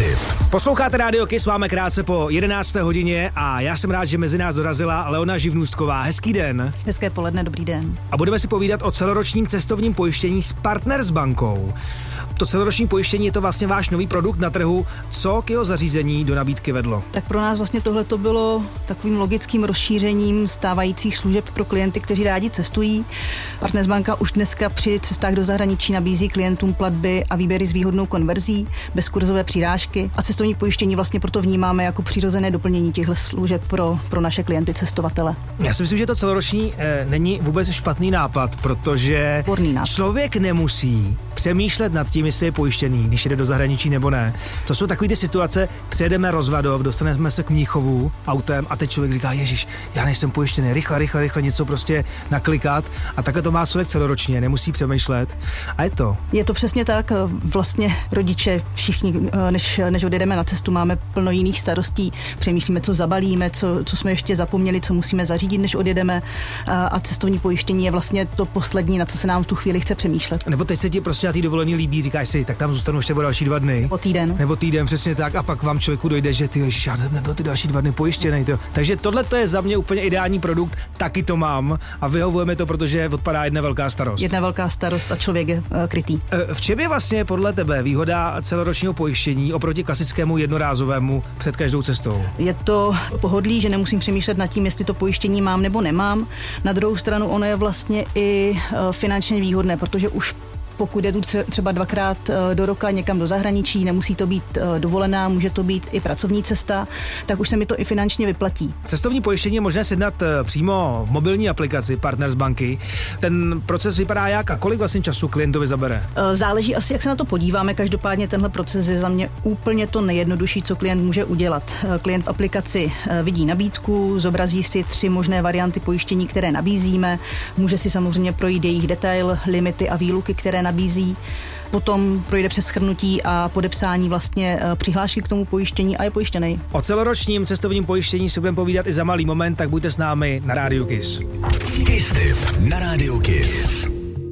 Kiss-Tip. Posloucháte Rádio Kiss, máme krátce po 11. hodině a já jsem rád, že mezi nás dorazila Leona Živnůstková. Hezký den. Hezké poledne, dobrý den. A budeme si povídat o celoročním cestovním pojištění s Partners bankou. To celoroční pojištění je to vlastně váš nový produkt na trhu. Co k jeho zařízení do nabídky vedlo? Tak pro nás vlastně tohle to bylo takovým logickým rozšířením stávajících služeb pro klienty, kteří rádi cestují. Partners banka už dneska při cestách do zahraničí nabízí klientům platby a výběry s výhodnou konverzí, bezkurzové přirážky a cestovní pojištění vlastně proto vnímáme jako přirozené doplnění těchto služeb pro naše klienty cestovatele. Já si myslím, že to celoroční není vůbec špatný nápad, protože člověk nemusí přemýšlet nad tím, jestli je pojištěný, když jde do zahraničí nebo ne. To jsou takové ty situace, přijedeme Rozvadov, dostaneme se k Mnichovu autem a teď člověk říká, ježiš, já nejsem pojištěný, rychle něco prostě naklikat a takhle to má člověk celoročně, nemusí přemýšlet a je to. Je to přesně tak, vlastně rodiče všichni, než odjedeme na cestu, máme plno jiných starostí, přemýšlíme, co zabalíme, co jsme ještě zapomněli, co musíme zařídit, než odjedeme a cestovní pojištění je vlastně to poslední, na co se nám v tu chvíli chce přemýšlet. Nebo teď se ti prostě na té dovolené líbí, říkáš si, tak tam zůstanu ještě další 2 dny. Nebo týden, přesně tak, a pak vám člověku dojde, že ty já nebyl ty další 2 dny pojištěný. Takže tohle to je za mě úplně ideální produkt, taky to mám a vyhovujeme to, protože odpadá jedna velká starost. Jedna velká starost a člověk je krytý. V čem je vlastně podle tebe výhoda celoročního pojištění oproti klasickému jednorázovému před každou cestou? Je to pohodlí, že nemusím přemýšlet nad tím, jestli to pojištění mám nebo nemám. Na druhou stranu ono je vlastně i finančně výhodné, protože už pokud jdu třeba 2krát do roka někam do zahraničí, nemusí to být dovolená, může to být i pracovní cesta, tak už se mi to i finančně vyplatí. Cestovní pojištění je možné sjednat přímo v mobilní aplikaci Partners banky. Ten proces vypadá jak a kolik vlastně času klientovi zabere? Záleží asi, jak se na to podíváme. Každopádně tenhle proces je za mě úplně to nejjednodušší, co klient může udělat. Klient v aplikaci vidí nabídku, zobrazí si 3 možné varianty pojištění, které nabízíme. Může si samozřejmě projít jejich detail, limity a výluky, které nabízí. Potom projde přes shrnutí a podepsání vlastně přihlášky k tomu pojištění a je pojištěný. O celoročním cestovním pojištění si budeme povídat i za malý moment, tak buďte s námi na Rádiu Kiss. Kiss-Tip na Rádiu Kiss.